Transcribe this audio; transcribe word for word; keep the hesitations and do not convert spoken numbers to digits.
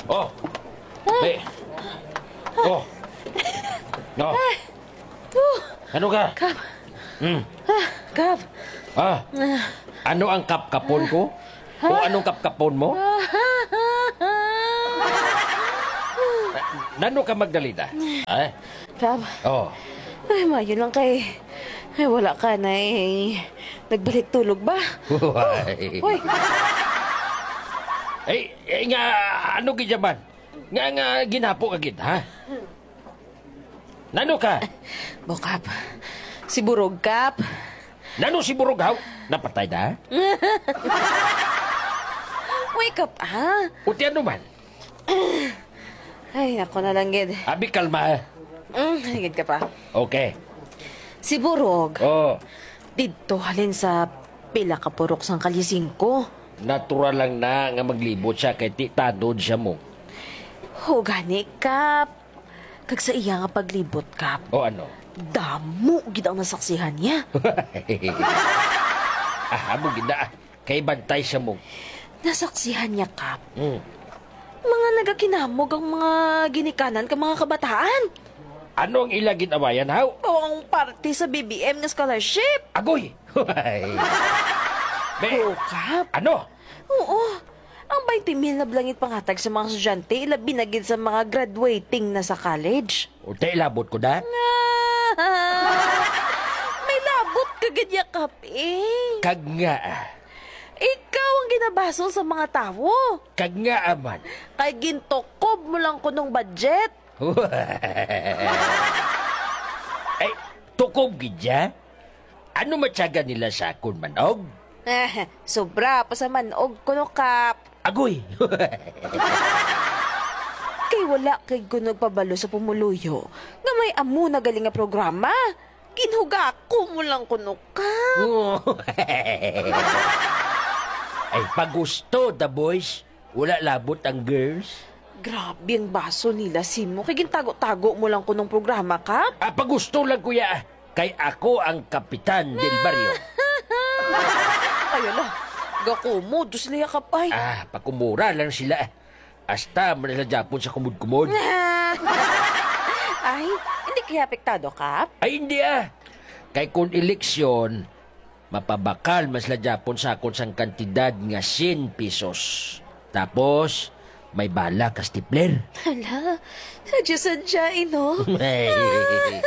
Oh. Be. Oh. No. Oh, Ano ka? Kap. Hmm. Ah, Kap. Ah. Ano ang kapkapon ko? O anong kapkapon mo? Nano ka Magdalena? Ay. Kap. Oh. Ay, mayo lang kay... Ay, wala ka na eh. Nagbalik tulog ba? Uy. Hoy, Eh, eh nga, ano gidyaman? Nga nga ginapo agad, ha? Nano ka? bo Kap. Si Burog, Kap. Nano si Burugaw? Napatay na? Wake up, ha? Uti ano man? Ay, ako na lang, Gid. Abi, kalma. Mm, higit ka pa. Okay. Si Burog, Oh, dito halin sa pila ka purok sang kalising ko. natural lang na nga maglibot siya kay ti tanod siya mo. Ho, gani, Kap. Kag sa iya nga paglibot, Kap. O ano? Damo, gid ang nasaksihan niya. ah, mo gina. Kay bantay siya mo. Nasaksihan niya, Kap. Hmm. Mga nagakinamog ang mga ginikanan ka mga kabataan. Ano ang ila ginawayan, haw? O ang party sa B B M nga scholarship. Agoy! Be, Oo, Kap. ano? Oo. Ang twenty mil na blangit pangatag sa mga estudyante, labi na gid sa mga graduating na sa college. O tay labot ko na? May labot ka ganyan, Kap, eh. Kag nga. Ikaw ang ginabasol sa mga tao. Kag nga aman. Kay gintokob mo lang ko ng budget. Ay, tukob gidya? Ano matyaga nila sa akon manog? Eh, sobra pa sa manog ko no, Kap. Agoy! Kay wala kay ko nagpabalo sa pumuluyo nga may amo na galing nga programa. Kinhuga ko mo lang kuno, Kap. Ay, pagusto, the boys. Wala labot ang girls. Grabe ang baso nila, Simo. Kay gintago-tago mo lang kunong programa, Kap. Ah, pagusto lang kuya. Kay ako ang kapitan del barrio. Ayun na. Gako mo, Diyos liya, Kap. Ay. Ah, pakumura lang sila. Hasta manila Japon sa kumud-kumud. Ay, hindi kaya apektado, Kap? Ay, hindi ah. Kay kung eleksyon, mapabakal mas la Japon sa akon sang kantidad nga one pesos. Tapos, may bala ka stipler. Hala, sadya-sadya, ino. Ay,